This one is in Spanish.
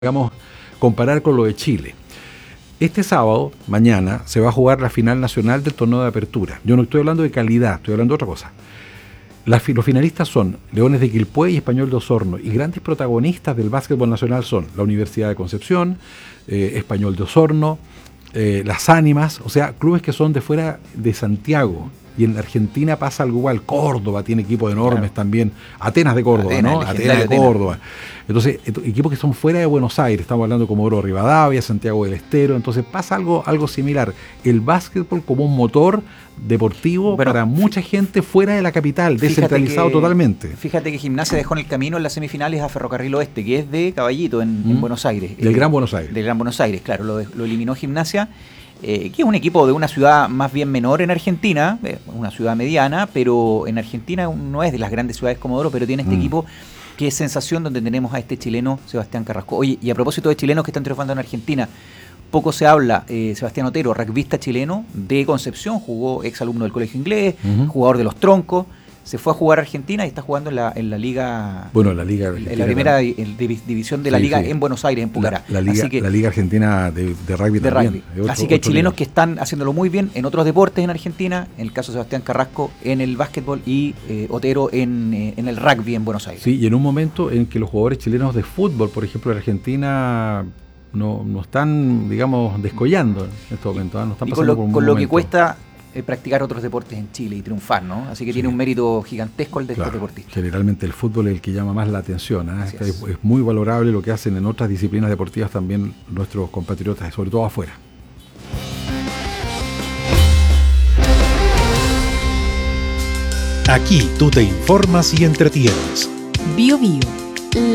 digamos, comparar con lo de Chile. Este sábado, mañana, se va a jugar la final nacional del torneo de apertura. Yo no estoy hablando de calidad, estoy hablando de otra cosa. Los finalistas son Leones de Quilpué y Español de Osorno, y grandes protagonistas del básquetbol nacional son la Universidad de Concepción, Español de Osorno, Las Ánimas, o sea, clubes que son de fuera de Santiago. Y en Argentina pasa algo igual. Córdoba tiene equipos enormes, claro, también. Atenas de Córdoba, ¿no? Atenas de Córdoba. Entonces, equipos que son fuera de Buenos Aires, estamos hablando como Oro Rivadavia, Santiago del Estero. Entonces pasa algo similar. El básquetbol como un motor deportivo para mucha gente fuera de la capital, descentralizado totalmente. Fíjate que Gimnasia dejó en el camino en las semifinales a Ferrocarril Oeste, que es de Caballito en Buenos Aires. Del Gran Buenos Aires. Del Gran Buenos Aires, claro. Lo eliminó Gimnasia. Que es un equipo de una ciudad más bien menor en Argentina, una ciudad mediana, pero en Argentina no es de las grandes ciudades como Oro, pero tiene este equipo que es sensación, donde tenemos a este chileno, Sebastián Carrasco. Oye, y a propósito de chilenos que están triunfando en Argentina, poco se habla, Sebastián Otero, rugbyista chileno de Concepción, jugó exalumno del Colegio Inglés, jugador de los Troncos, se fue a jugar a Argentina y está jugando en la liga. Bueno, la primera división de la liga en Buenos Aires, en Pucará. La liga argentina de rugby también. Así que hay chilenos que están haciéndolo muy bien en otros deportes en Argentina, en el caso de Sebastián Carrasco en el básquetbol y Otero en el rugby en Buenos Aires. Sí, y en un momento en que los jugadores chilenos de fútbol, por ejemplo, en Argentina no están, digamos, descollando en estos momentos, no están pasando por un con lo que cuesta practicar otros deportes en Chile y triunfar, ¿no? Así que tiene un mérito gigantesco el de estos deportistas. Generalmente el fútbol es el que llama más la atención, ¿eh? Es muy valorable lo que hacen en otras disciplinas deportivas también nuestros compatriotas, sobre todo afuera. Aquí tú te informas y entretienes. Bio Bio.